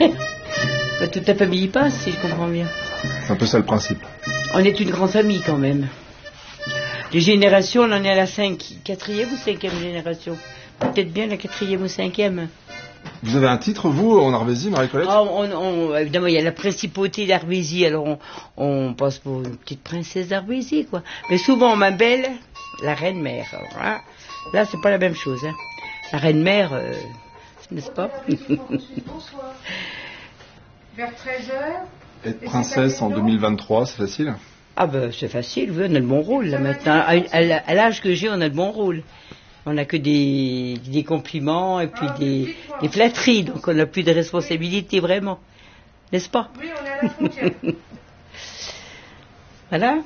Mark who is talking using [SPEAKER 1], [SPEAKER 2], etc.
[SPEAKER 1] Bah, toute ta famille y passe, si je comprends bien.
[SPEAKER 2] C'est un peu ça le principe.
[SPEAKER 1] On est une grande famille quand même. Les générations, on en est à la 4e ou 5e génération. Peut-être bien la 4e ou 5e.
[SPEAKER 2] Vous avez un titre, vous, en Arvésie, Marie-Colette?
[SPEAKER 1] Évidemment, il y a la principauté d'Arvésie, alors on passe pour une petite princesse d'Arvésie, quoi. Mais souvent, on m'appelle la reine-mère. Là, c'est pas la même chose, hein. La reine-mère, n'est-ce pas?
[SPEAKER 3] Bonsoir. Vers 13h.
[SPEAKER 2] Être princesse en 2023, c'est facile?
[SPEAKER 1] Ah ben, c'est facile, oui, on a le bon rôle, là, maintenant. À l'âge que j'ai, on a le bon rôle. On n'a que des compliments et puis des flatteries, donc on n'a plus de responsabilité, vraiment. N'est-ce pas?
[SPEAKER 3] Oui, on est à la frontière.
[SPEAKER 1] Voilà.